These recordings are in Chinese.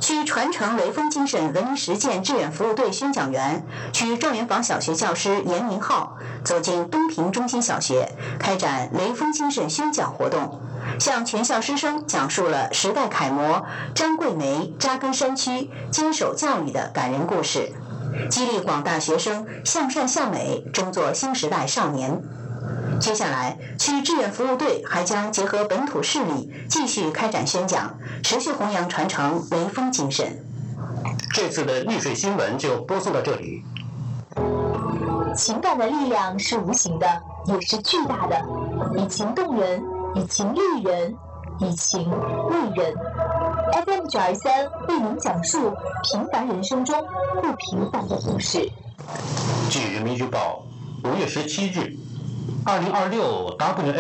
区传承雷锋精神文明实践志愿服务队宣讲员、区状元坊小学教师严明浩走进东平中心小学，开展雷锋精神宣讲活动，向全校师生讲述了时代楷模张桂梅扎根山区、坚守教育的感人故事，激励广大学生向善向美，争做新时代少年。接下来，区志愿服务队还将结合本土势力，继续开展宣讲，持续弘扬传承雷锋精神。 这次的丽水新闻就播送到这里。 情感的力量是无形的，也是巨大的。以情动人，以情育人，以情为人。FM923为您讲述平凡人生中不平凡的故事。 据人民日报5月17日，2026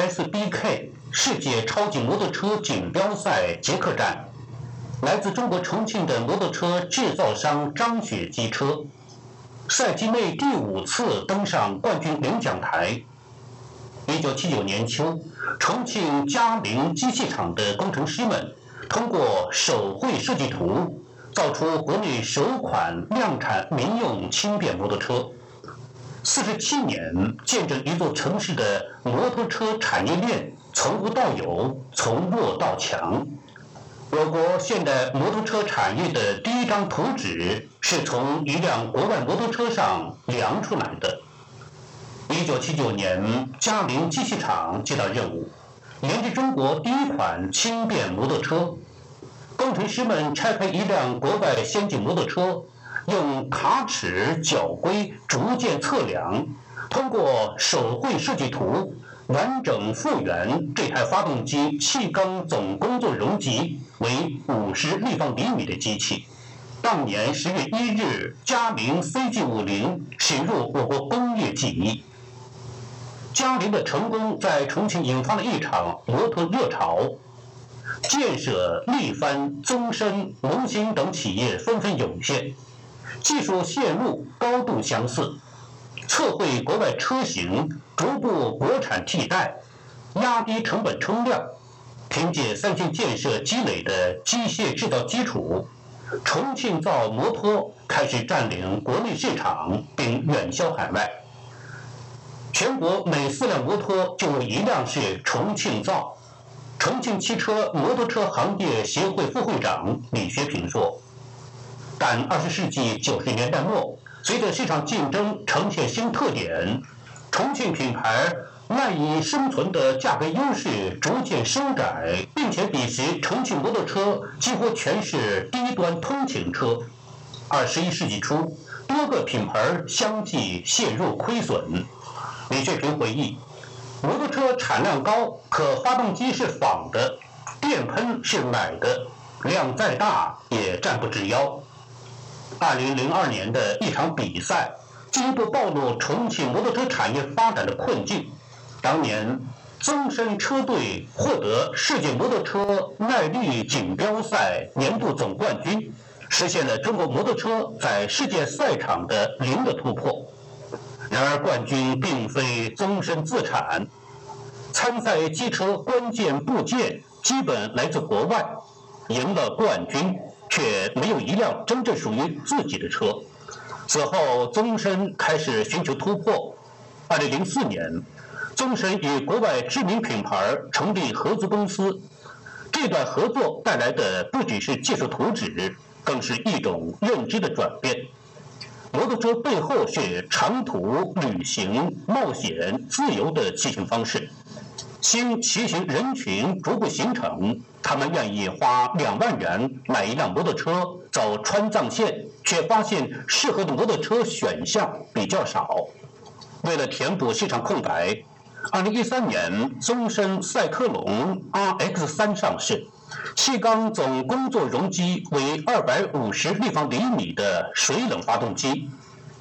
WSBK 世界超级摩托车锦标赛捷克站，来自中国重庆的摩托车制造商张雪机车，赛季内第5次登上冠军领奖台。1979年秋，重庆嘉陵机器厂的工程师们通过手绘设计图，造出国内首款量产民用轻便摩托车。47年，见证一座城市的摩托车产业链从无到有，从弱到强。我国现代摩托车产业的第一张图纸是从一辆国外摩托车上量出来的。1979年，嘉陵机器厂接到任务，研制中国第一款轻便摩托车。工程师们拆开一辆国外先进摩托车，用卡尺、角规逐渐测量，通过手绘设计图，完整复原这台发动机气缸总工作容积为50立方厘米的机器。当年10月1日，嘉陵 CG50 驶入我国工业记忆。嘉陵的成功在重庆引发了一场摩托热潮，建设、力帆、宗申、龙兴等企业纷纷涌现，技术线路高度相似，测绘国外车型，逐步国产替代，压低成本冲量。凭借3线建设积累的机械制造基础，重庆造摩托开始占领国内市场，并远销海外。全国每4辆摩托就有1辆是重庆造。重庆汽车摩托车行业协会副会长李学平说，但20世纪90年代末，随着市场竞争呈现新特点，重庆品牌赖以生存的价格优势逐渐收窄，并且彼时重庆摩托车几乎全是低端通勤车。21世纪初，多个品牌相继陷入亏损。李学平回忆，摩托车产量高，可发动机是仿的，电喷是买的，量再大也站不直腰。2002年的一场比赛进一步暴露重庆摩托车产业发展的困境。当年宗申车队获得世界摩托车耐力锦标赛年度总冠军，实现了中国摩托车在世界赛场的零的突破。然而冠军并非宗申自产，参赛机车关键部件基本来自国外，赢了冠军却没有一辆真正属于自己的车。此后宗申开始寻求突破。2004年，宗申与国外知名品牌成立合资公司，这段合作带来的不只是技术图纸，更是一种认知的转变。摩托车背后是长途旅行、冒险、自由的骑行方式。新骑行人群逐步形成，他们愿意花2万元买一辆摩托车走川藏线，却发现适合的摩托车选项比较少。为了填补市场空白，2013年宗申赛克龙 RX3 上市，气缸总工作容积为250立方厘米的水冷发动机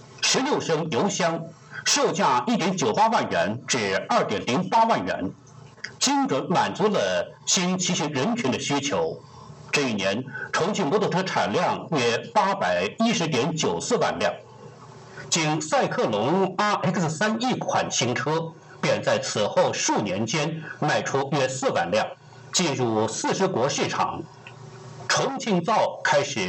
，16升油箱，售价1.98万元至2.08万元，精准满足了新骑行人群的需求。这一年，重庆摩托车产量约810.94万辆，仅赛克龙 RX3 一款新车便在此后数年间卖出约4万辆，进入40国市场。重庆造开始